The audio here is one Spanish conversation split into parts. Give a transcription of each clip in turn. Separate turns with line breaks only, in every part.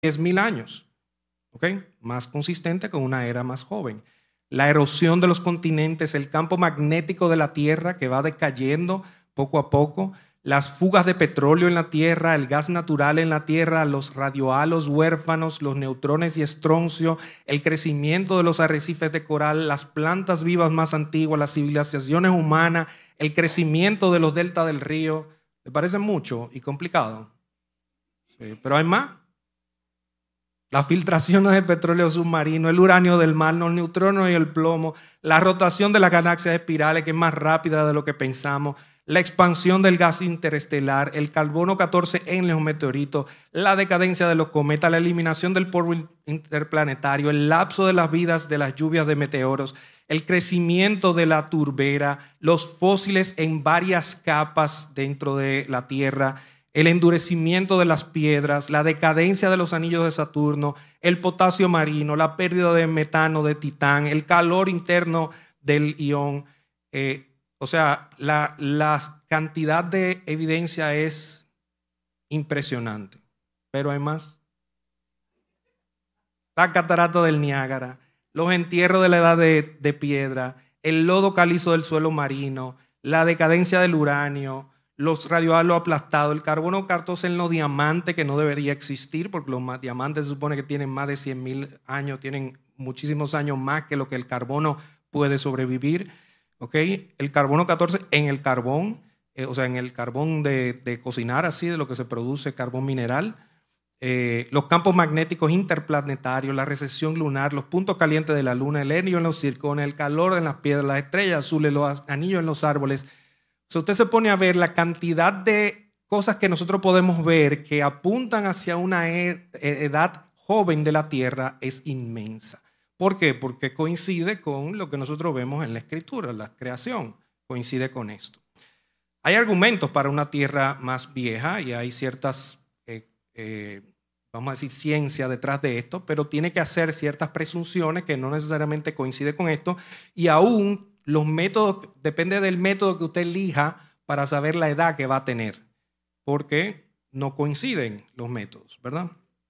10.000 años, ¿ok? Más consistente con una era más joven. La erosión de los continentes, el campo magnético de la Tierra que va decayendo poco a poco, las fugas de petróleo en la Tierra, el gas natural en la Tierra, los radiohalos huérfanos, los neutrones y estroncio, el crecimiento de los arrecifes de coral, las plantas vivas más antiguas, las civilizaciones humanas, el crecimiento de los deltas del río. ¿Le parece mucho y complicado? Sí, pero hay más. Las filtraciones del petróleo submarino, el uranio del mar, los neutrones y el plomo, la rotación de las galaxias espirales, que es más rápida de lo que pensamos, la expansión del gas interestelar, el carbono 14 en los meteoritos, la decadencia de los cometas, la eliminación del polvo interplanetario, el lapso de las vidas de las lluvias de meteoros, el crecimiento de la turbera, los fósiles en varias capas dentro de la Tierra, el endurecimiento de las piedras, la decadencia de los anillos de Saturno, el potasio marino, la pérdida de metano de Titán, el calor interno del Ión. O sea, la cantidad de evidencia es impresionante. Pero hay más. La catarata del Niágara, los entierros de la edad de piedra, el lodo calizo del suelo marino, la decadencia del uranio, los radiohalos aplastados, el carbono 14 en los diamantes, que no debería existir porque los diamantes se supone que tienen más de 100.000 años, tienen muchísimos años más que lo que el carbono puede sobrevivir. ¿Okay? El carbono 14 en el carbón, o sea, en el carbón de cocinar, así, de lo que se produce, carbón mineral. Los campos magnéticos interplanetarios, la recesión lunar, los puntos calientes de la luna, el helio en los circones, el calor en las piedras, las estrellas azules, los anillos en los árboles. Si usted se pone a ver la cantidad de cosas que nosotros podemos ver que apuntan hacia una edad joven de la Tierra, es inmensa. ¿Por qué? Porque coincide con lo que nosotros vemos en la Escritura, la creación coincide con esto. Hay argumentos para una Tierra más vieja y hay ciertas, vamos a decir, ciencia detrás de esto, pero tiene que hacer ciertas presunciones que no necesariamente coinciden con esto, y aún los métodos, depende del método que usted elija para saber la edad que va a tener, porque no coinciden los métodos, ¿verdad?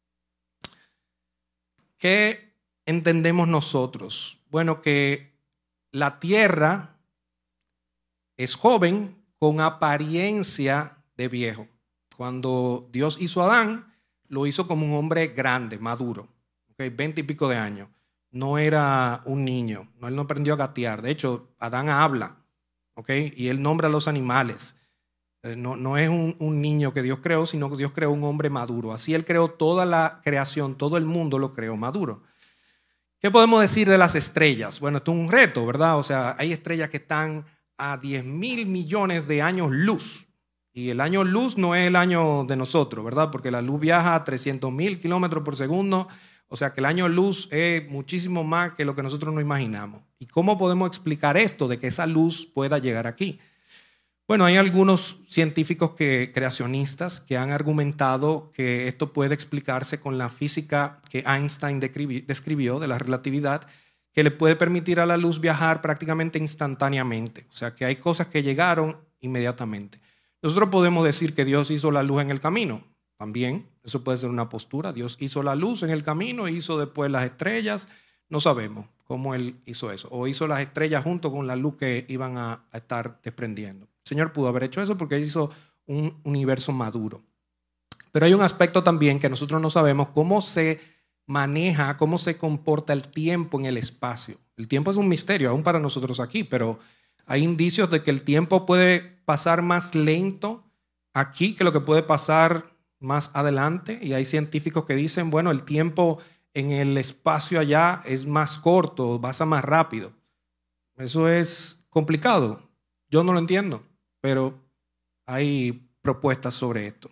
¿Qué entendemos nosotros? Bueno, que la Tierra es joven con apariencia de viejo. Cuando Dios hizo a Adán, lo hizo como un hombre grande, maduro, 20 y pico de años. No era un niño, él no aprendió a gatear. De hecho, Adán habla, y él nombra a los animales. No es un niño que Dios creó, sino que Dios creó un hombre maduro. Así él creó toda la creación, todo el mundo lo creó maduro. ¿Qué podemos decir de las estrellas? Bueno, esto es un reto, ¿verdad? O sea, hay estrellas que están a 10.000 millones de años luz. Y el año luz no es el año de nosotros, ¿verdad? Porque la luz viaja a 300.000 kilómetros por segundo. O sea que el año luz es muchísimo más que lo que nosotros nos imaginamos. ¿Y cómo podemos explicar esto de que esa luz pueda llegar aquí? Bueno, hay algunos científicos creacionistas que han argumentado que esto puede explicarse con la física que Einstein describió de la relatividad, que le puede permitir a la luz viajar prácticamente instantáneamente. O sea que hay cosas que llegaron inmediatamente. Nosotros podemos decir que Dios hizo la luz en el camino. También, eso puede ser una postura. Dios hizo la luz en el camino e hizo después las estrellas. No sabemos cómo Él hizo eso. O hizo las estrellas junto con la luz que iban a estar desprendiendo. El Señor pudo haber hecho eso porque Él hizo un universo maduro. Pero hay un aspecto también que nosotros no sabemos: cómo se maneja, cómo se comporta el tiempo en el espacio. El tiempo es un misterio aún para nosotros aquí, pero hay indicios de que el tiempo puede pasar más lento aquí que lo que puede pasar más adelante, y hay científicos que dicen, bueno, el tiempo en el espacio allá es más corto, pasa más rápido. Eso es complicado, yo no lo entiendo, pero hay propuestas sobre esto.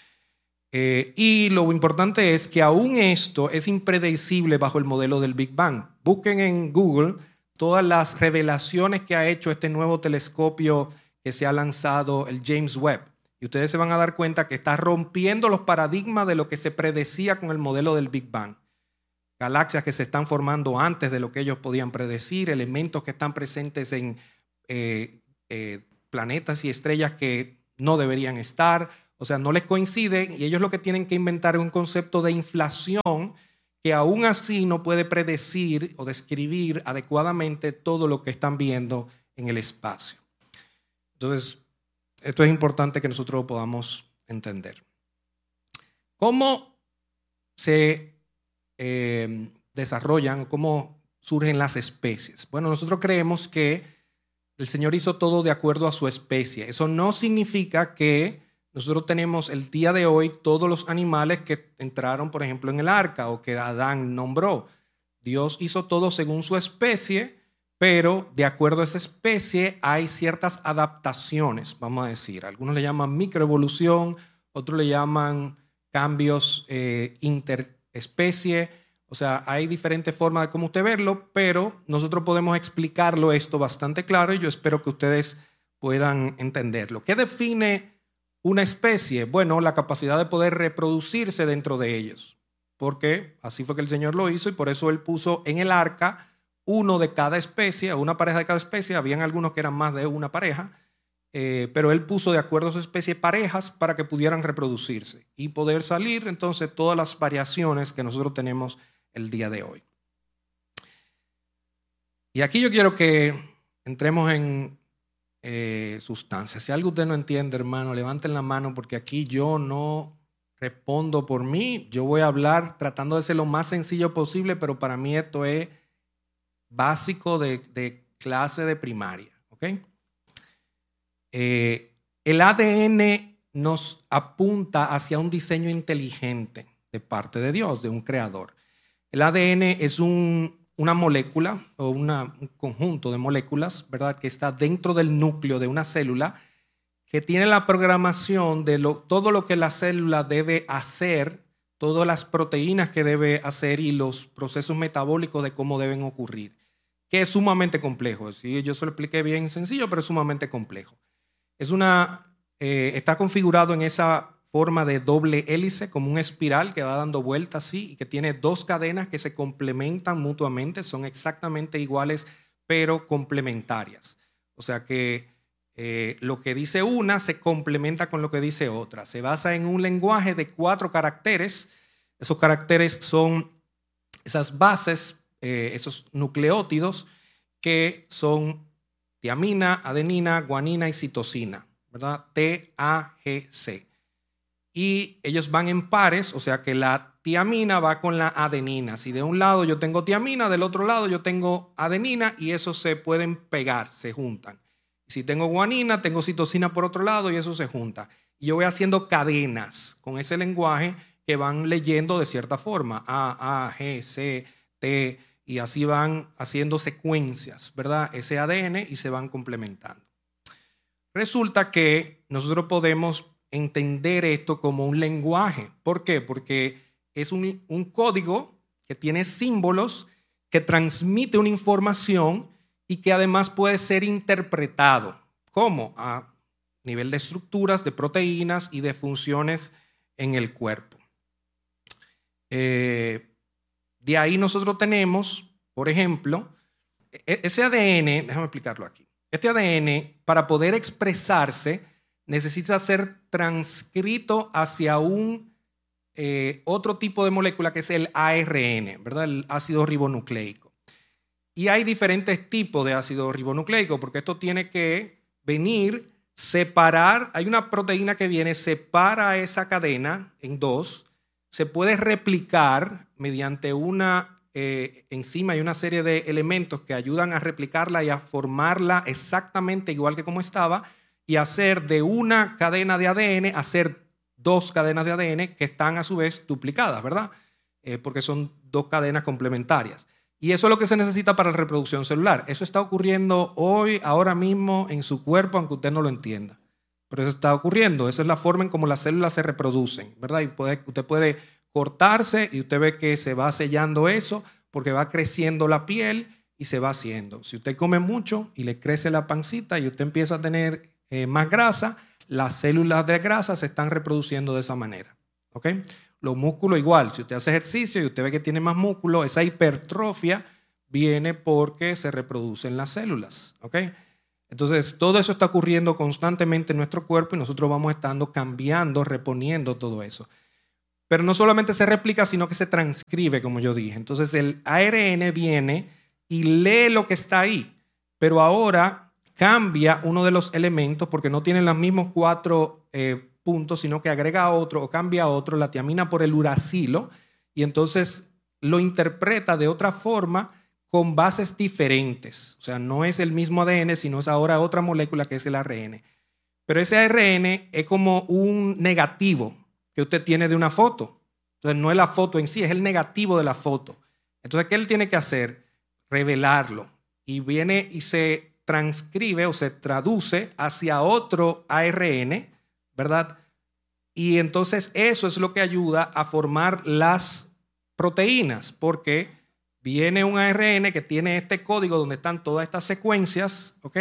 Y lo importante es que aún esto es impredecible bajo el modelo del Big Bang. Busquen en Google todas las revelaciones que ha hecho este nuevo telescopio que se ha lanzado, el James Webb. Y ustedes se van a dar cuenta que está rompiendo los paradigmas de lo que se predecía con el modelo del Big Bang. Galaxias que se están formando antes de lo que ellos podían predecir, elementos que están presentes en planetas y estrellas que no deberían estar. O sea, no les coincide y ellos lo que tienen que inventar es un concepto de inflación que aún así no puede predecir o describir adecuadamente todo lo que están viendo en el espacio. Entonces, esto es importante que nosotros lo podamos entender. ¿Cómo se desarrollan, cómo surgen las especies? Bueno, nosotros creemos que el Señor hizo todo de acuerdo a su especie. Eso no significa que nosotros tenemos el día de hoy todos los animales que entraron, por ejemplo, en el arca o que Adán nombró. Dios hizo todo según su especie, pero de acuerdo a esa especie hay ciertas adaptaciones, vamos a decir. Algunos le llaman microevolución, otros le llaman cambios interespecie. O sea, hay diferentes formas de cómo usted verlo, pero nosotros podemos explicarlo esto bastante claro y yo espero que ustedes puedan entenderlo. ¿Qué define una especie? Bueno, la capacidad de poder reproducirse dentro de ellos, porque así fue que el Señor lo hizo y por eso Él puso en el arca uno de cada especie, una pareja de cada especie. Habían algunos que eran más de una pareja, pero Él puso de acuerdo a su especie parejas para que pudieran reproducirse y poder salir entonces todas las variaciones que nosotros tenemos el día de hoy. Y aquí yo quiero que entremos en sustancia. Si algo usted no entiende, hermano, levanten la mano porque aquí yo no respondo por mí. Yo voy a hablar tratando de ser lo más sencillo posible, pero para mí esto es básico de clase de primaria. ¿Ok? El ADN nos apunta hacia un diseño inteligente de parte de Dios, de un creador. El ADN es una molécula o un conjunto de moléculas, ¿verdad?, que está dentro del núcleo de una célula que tiene la programación de todo lo que la célula debe hacer, todas las proteínas que debe hacer y los procesos metabólicos de cómo deben ocurrir, que es sumamente complejo. Sí, yo se lo expliqué bien sencillo, pero es sumamente complejo. Está configurado en esa forma de doble hélice, como una espiral que va dando vueltas así y que tiene dos cadenas que se complementan mutuamente, son exactamente iguales pero complementarias. O sea que lo que dice una se complementa con lo que dice otra. Se basa en un lenguaje de 4 caracteres. Esos caracteres son esas bases, esos nucleótidos que son tiamina, adenina, guanina y citosina, ¿verdad? TAGC. Y ellos van en pares, o sea que la tiamina va con la adenina. Si de un lado yo tengo tiamina, del otro lado yo tengo adenina y esos se pueden pegar, se juntan. Si tengo guanina, tengo citosina por otro lado y eso se junta. Y yo voy haciendo cadenas con ese lenguaje que van leyendo de cierta forma. A, G, C, T, y así van haciendo secuencias, ¿verdad? Ese ADN y se van complementando. Resulta que nosotros podemos entender esto como un lenguaje. ¿Por qué? Porque es un código que tiene símbolos, que transmite una información y que además puede ser interpretado. ¿Cómo? A nivel de estructuras, de proteínas y de funciones en el cuerpo. De ahí nosotros tenemos, por ejemplo, ese ADN, déjame explicarlo aquí. Este ADN, para poder expresarse, necesita ser transcrito hacia otro tipo de molécula que es el ARN, ¿verdad? El ácido ribonucleico. Y hay diferentes tipos de ácido ribonucleico porque esto tiene que venir, separar. Hay una proteína que viene, separa esa cadena en dos, se puede replicar mediante una enzima y una serie de elementos que ayudan a replicarla y a formarla exactamente igual que como estaba, y hacer de una cadena de ADN, hacer 2 cadenas de ADN que están a su vez duplicadas, ¿verdad? Porque son 2 cadenas complementarias. Y eso es lo que se necesita para la reproducción celular. Eso está ocurriendo hoy, ahora mismo, en su cuerpo, aunque usted no lo entienda. Pero eso está ocurriendo. Esa es la forma en cómo las células se reproducen, ¿verdad? Y usted puede cortarse y usted ve que se va sellando eso porque va creciendo la piel y se va haciendo. Si usted come mucho y le crece la pancita y usted empieza a tener más grasa, las células de grasa se están reproduciendo de esa manera. ¿Ok? Los músculos igual. Si usted hace ejercicio y usted ve que tiene más músculo, esa hipertrofia viene porque se reproducen las células. ¿Ok? Entonces, todo eso está ocurriendo constantemente en nuestro cuerpo y nosotros vamos estando cambiando, reponiendo todo eso. Pero no solamente se replica, sino que se transcribe, como yo dije. Entonces, el ARN viene y lee lo que está ahí, pero ahora cambia uno de los elementos porque no tienen los mismos 4 puntos, sino que agrega otro o cambia otro, la tiamina por el uracilo, y entonces lo interpreta de otra forma con bases diferentes. O sea, no es el mismo ADN, sino es ahora otra molécula que es el ARN. Pero ese ARN es como un negativo que usted tiene de una foto. Entonces no es la foto en sí, es el negativo de la foto. Entonces, ¿qué él tiene que hacer? Revelarlo. Y viene y se transcribe o se traduce hacia otro ARN, ¿verdad? Y entonces eso es lo que ayuda a formar las proteínas, porque viene un ARN que tiene este código donde están todas estas secuencias, ¿ok?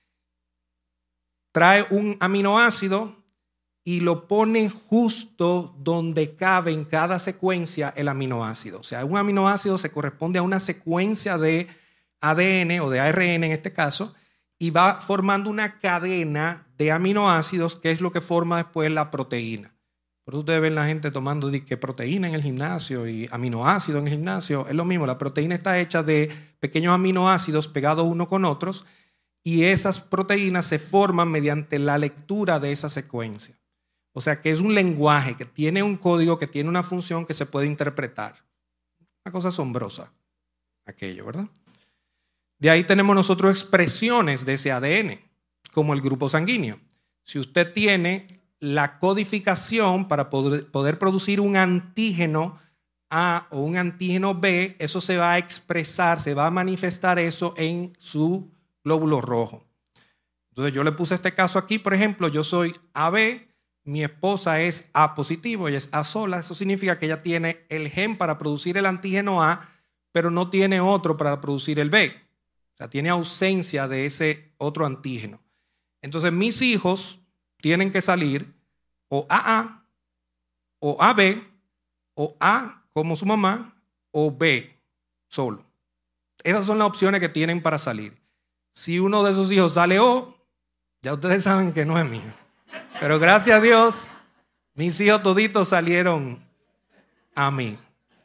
Trae un aminoácido y lo pone justo donde cabe en cada secuencia el aminoácido. O sea, un aminoácido se corresponde a una secuencia de ADN o de ARN en este caso, y va formando una cadena de aminoácidos que es lo que forma después la proteína. Por eso ustedes ven la gente tomando proteína en el gimnasio y aminoácidos en el gimnasio. Es lo mismo, la proteína está hecha de pequeños aminoácidos pegados unos con otros y esas proteínas se forman mediante la lectura de esa secuencia. O sea que es un lenguaje que tiene un código, que tiene una función que se puede interpretar. Una cosa asombrosa aquello, ¿verdad? De ahí tenemos nosotros expresiones de ese ADN, como el grupo sanguíneo. Si usted tiene la codificación para poder producir un antígeno A o un antígeno B, eso se va a expresar, se va a manifestar eso en su glóbulo rojo. Entonces yo le puse este caso aquí, por ejemplo, yo soy AB, mi esposa es A positivo, ella es A sola, eso significa que ella tiene el gen para producir el antígeno A, pero no tiene otro para producir el B. O sea, tiene ausencia de ese otro antígeno. Entonces mis hijos tienen que salir o AA, o AB, o A como su mamá, o B solo. Esas son las opciones que tienen para salir. Si uno de esos hijos sale O, ya ustedes saben que no es mío. Pero gracias a Dios, mis hijos toditos salieron a mí.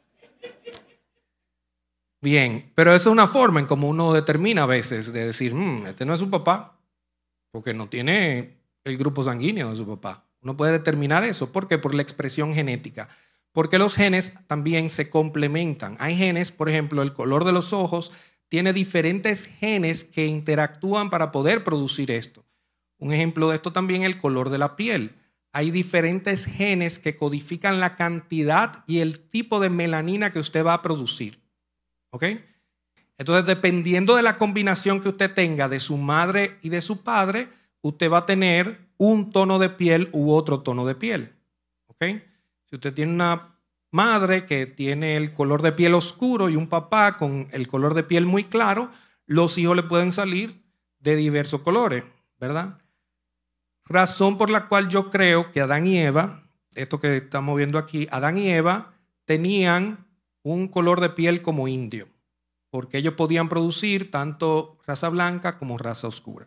Bien, pero esa es una forma en cómo uno determina a veces de decir, este no es su papá, porque no tiene el grupo sanguíneo de su papá. Uno puede determinar eso. ¿Por qué? Por la expresión genética. Porque los genes también se complementan. Hay genes, por ejemplo, el color de los ojos tiene diferentes genes que interactúan para poder producir esto. Un ejemplo de esto también es el color de la piel. Hay diferentes genes que codifican la cantidad y el tipo de melanina que usted va a producir. ¿Ok? Entonces, dependiendo de la combinación que usted tenga de su madre y de su padre, usted va a tener un tono de piel u otro tono de piel. ¿Ok? Si usted tiene una madre que tiene el color de piel oscuro y un papá con el color de piel muy claro, los hijos le pueden salir de diversos colores, ¿verdad? Razón por la cual yo creo que Adán y Eva, esto que estamos viendo aquí, Adán y Eva tenían un color de piel como indio, porque ellos podían producir tanto raza blanca como raza oscura.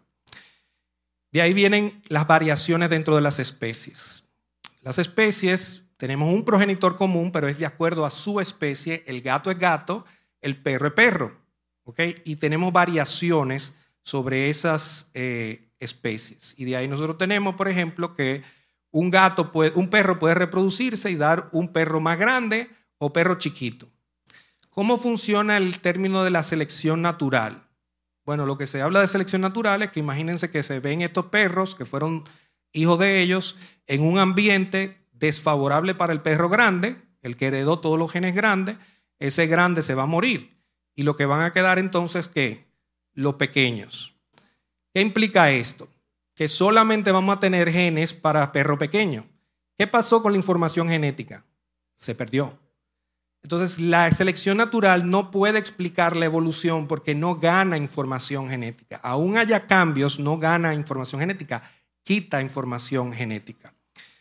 De ahí vienen las variaciones dentro de las especies. Las especies, tenemos un progenitor común, pero es de acuerdo a su especie. El gato es gato, el perro es perro. ¿Okay? Y tenemos variaciones sobre esas especies. Y de ahí nosotros tenemos, por ejemplo, que un perro puede reproducirse y dar un perro más grande o perro chiquito. ¿Cómo funciona el término de la selección natural? Bueno, lo que se habla de selección natural es que imagínense que se ven estos perros que fueron hijos de ellos en un ambiente desfavorable para el perro grande, el que heredó todos los genes grandes. Ese grande se va a morir y lo que van a quedar entonces, ¿qué? Los pequeños. ¿Qué implica esto? Que solamente vamos a tener genes para perro pequeño. ¿Qué pasó con la información genética? Se perdió. Entonces, la selección natural no puede explicar la evolución porque no gana información genética. Aún haya cambios, no gana información genética, quita información genética.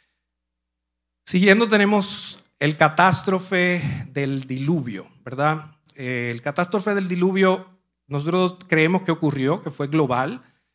Siguiendo tenemos el catástrofe del diluvio, ¿verdad? El catástrofe del diluvio nosotros creemos que ocurrió, que fue global,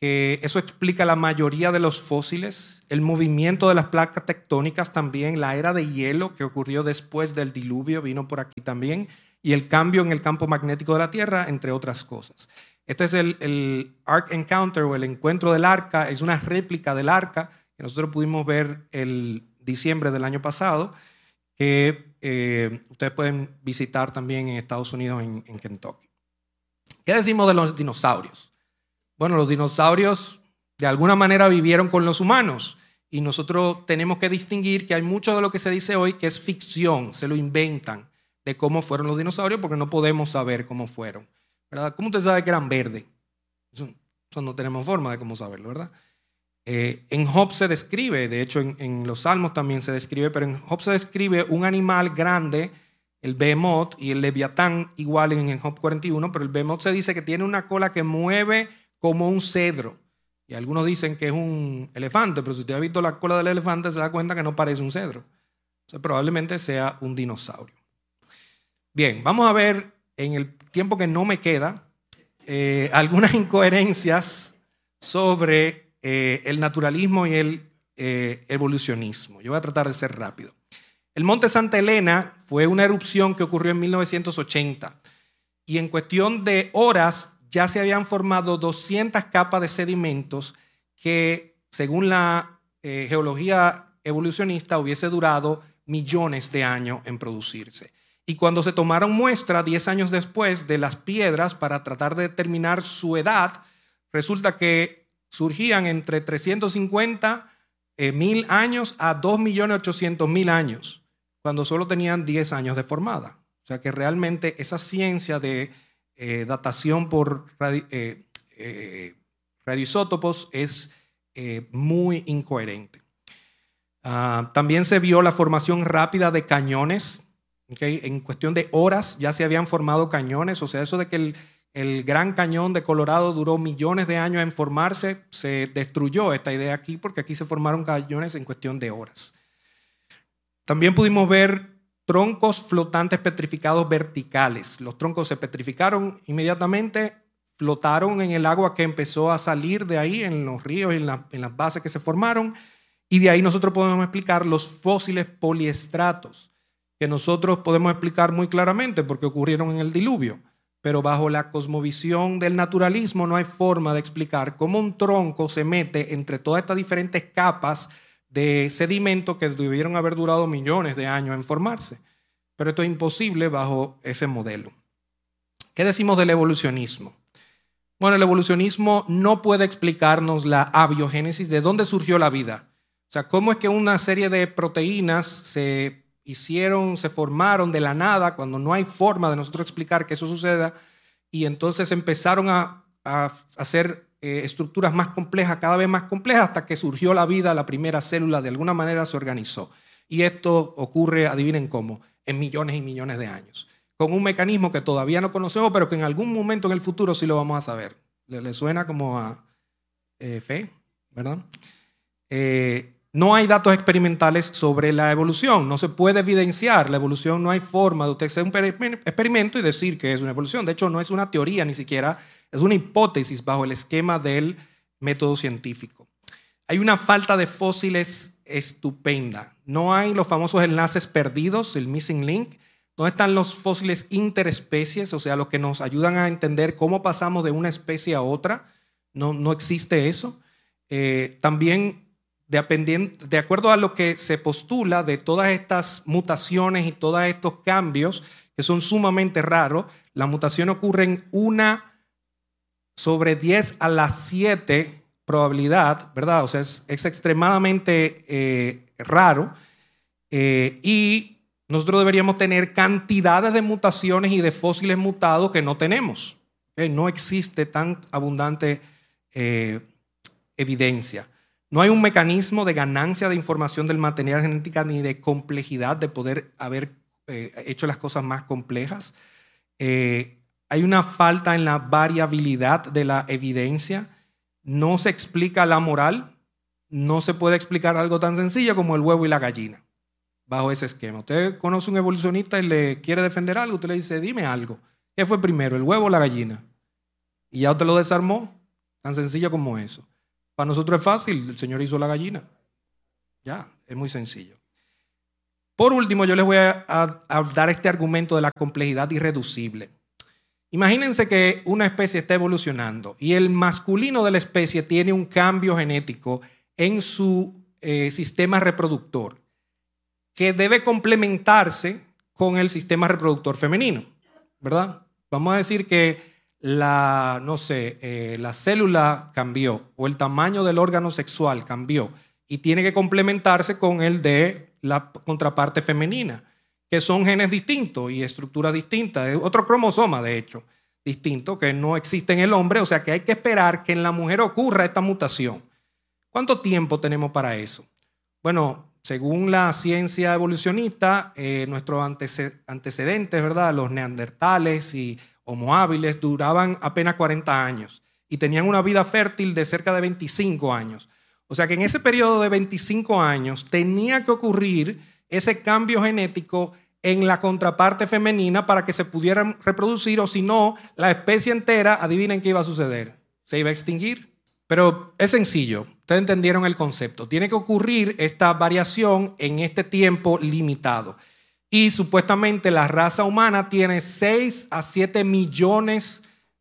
que eso explica la mayoría de los fósiles, el movimiento de las placas tectónicas también, la era de hielo que ocurrió después del diluvio, vino por aquí también, y el cambio en el campo magnético de la Tierra, entre otras cosas. Este es el Ark Encounter o el encuentro del arca, es una réplica del arca que nosotros pudimos ver el diciembre del año pasado, que ustedes pueden visitar también en Estados Unidos, en Kentucky. ¿Qué decimos de los dinosaurios? Bueno, los dinosaurios de alguna manera vivieron con los humanos y nosotros tenemos que distinguir que hay mucho de lo que se dice hoy que es ficción, se lo inventan de cómo fueron los dinosaurios porque no podemos saber cómo fueron, ¿verdad? ¿Cómo usted sabe que eran verdes? Eso no tenemos forma de cómo saberlo, ¿verdad? En Job se describe, de hecho en los Salmos también se describe, pero en Job se describe un animal grande, el Behemoth, y el Leviatán igual en Job 41, pero el Behemoth se dice que tiene una cola que mueve como un cedro. Y algunos dicen que es un elefante, pero si usted ha visto la cola del elefante se da cuenta que no parece un cedro. O sea, probablemente sea un dinosaurio. Bien, vamos a ver en el tiempo que no me queda algunas incoherencias sobre el naturalismo y el evolucionismo. Yo voy a tratar de ser rápido. El Monte Santa Elena fue una erupción que ocurrió en 1980 y en cuestión de horas ya se habían formado 200 capas de sedimentos que, según la geología evolucionista, hubiese durado millones de años en producirse. Y cuando se tomaron muestras 10 años después de las piedras para tratar de determinar su edad, resulta que surgían entre 350.000 años a 2.800.000 años, cuando solo tenían 10 años de formada. O sea que realmente esa ciencia de datación por radioisótopos es muy incoherente. También se vio la formación rápida de cañones. ¿Okay? En cuestión de horas ya se habían formado cañones. O sea, eso de que el Gran Cañón de Colorado duró millones de años en formarse, se destruyó esta idea aquí porque aquí se formaron cañones en cuestión de horas. También pudimos ver troncos flotantes petrificados verticales. Los troncos se petrificaron inmediatamente, flotaron en el agua que empezó a salir de ahí, en los ríos y en las bases que se formaron, y de ahí nosotros podemos explicar los fósiles poliestratos, que nosotros podemos explicar muy claramente porque ocurrieron en el diluvio, pero bajo la cosmovisión del naturalismo no hay forma de explicar cómo un tronco se mete entre todas estas diferentes capas de sedimento que debieron haber durado millones de años en formarse. Pero esto es imposible bajo ese modelo. ¿Qué decimos del evolucionismo? Bueno, el evolucionismo no puede explicarnos la abiogénesis, de dónde surgió la vida. O sea, cómo es que una serie de proteínas se formaron de la nada cuando no hay forma de nosotros explicar que eso suceda, y entonces empezaron a hacer estructuras más complejas, cada vez más complejas, hasta que surgió la vida, la primera célula de alguna manera se organizó. Y esto ocurre, adivinen cómo, en millones y millones de años, con un mecanismo que todavía no conocemos, pero que en algún momento en el futuro sí lo vamos a saber. ¿Le suena como a fe? ¿Verdad? No hay datos experimentales sobre la evolución, no se puede evidenciar la evolución, no hay forma de usted hacer un experimento y decir que es una evolución. De hecho, no es una teoría ni siquiera, es una hipótesis bajo el esquema del método científico. Hay una falta de fósiles estupenda. No hay los famosos enlaces perdidos, el missing link. ¿Dónde están los fósiles interespecies? O sea, los que nos ayudan a entender cómo pasamos de una especie a otra. No existe eso. También, de acuerdo a lo que se postula de todas estas mutaciones y todos estos cambios que son sumamente raros, la mutación ocurre en 1 sobre 10 a la 7 probabilidad, ¿verdad? O sea, es extremadamente raro, y nosotros deberíamos tener cantidades de mutaciones y de fósiles mutados que no tenemos. No existe tan abundante evidencia. No hay un mecanismo de ganancia de información del material genético ni de complejidad de poder haber hecho las cosas más complejas. Hay una falta en la variabilidad de la evidencia. No se explica la moral. No se puede explicar algo tan sencillo como el huevo y la gallina bajo ese esquema. Usted conoce un evolucionista y le quiere defender algo, usted le dice, dime algo. ¿Qué fue primero, el huevo o la gallina? Y ya usted lo desarmó. Tan sencillo como eso. Para nosotros es fácil, el Señor hizo la gallina. Ya, es muy sencillo. Por último, yo les voy a dar este argumento de la complejidad irreducible. Imagínense que una especie está evolucionando y el masculino de la especie tiene un cambio genético en su sistema reproductor que debe complementarse con el sistema reproductor femenino, ¿verdad? Vamos a decir que la célula cambió o el tamaño del órgano sexual cambió y tiene que complementarse con el de la contraparte femenina, que son genes distintos y estructuras distintas, es otro cromosoma de hecho, distinto que no existe en el hombre, o sea que hay que esperar que en la mujer ocurra esta mutación. ¿Cuánto tiempo tenemos para eso? Bueno, según la ciencia evolucionista, nuestros antecedentes, ¿verdad? Los neandertales y homo habilis duraban apenas 40 años y tenían una vida fértil de cerca de 25 años. O sea que en ese periodo de 25 años tenía que ocurrir ese cambio genético en la contraparte femenina para que se pudieran reproducir, o si no, la especie entera, adivinen qué iba a suceder, se iba a extinguir. Pero es sencillo, ustedes entendieron el concepto. Tiene que ocurrir esta variación en este tiempo limitado. Y supuestamente la raza humana tiene 6 a 7 millones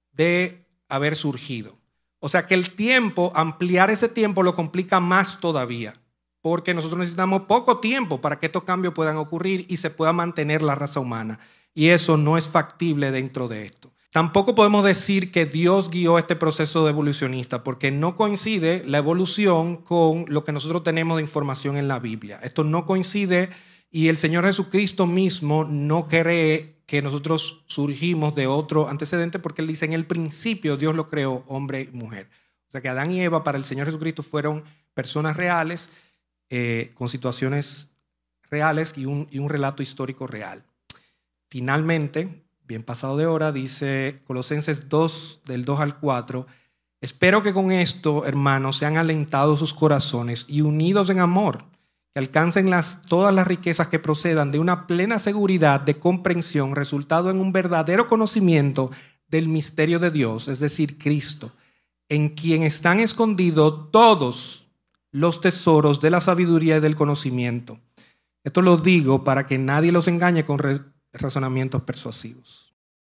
de haber surgido. O sea que el tiempo, ampliar ese tiempo lo complica más todavía, porque nosotros necesitamos poco tiempo para que estos cambios puedan ocurrir y se pueda mantener la raza humana. Y eso no es factible dentro de esto. Tampoco podemos decir que Dios guió este proceso evolucionista, porque no coincide la evolución con lo que nosotros tenemos de información en la Biblia. Esto no coincide y el Señor Jesucristo mismo no cree que nosotros surgimos de otro antecedente, porque Él dice en el principio Dios lo creó hombre y mujer. O sea que Adán y Eva para el Señor Jesucristo fueron personas reales, con situaciones reales y un relato histórico real. Finalmente, bien pasado de hora, dice Colosenses 2, del 2 al 4, espero que con esto, hermanos, sean alentados sus corazones y unidos en amor, que alcancen todas las riquezas que procedan de una plena seguridad de comprensión, resultado en un verdadero conocimiento del misterio de Dios, es decir, Cristo, en quien están escondidos todos los tesoros de la sabiduría y del conocimiento. Esto lo digo para que nadie los engañe con razonamientos persuasivos.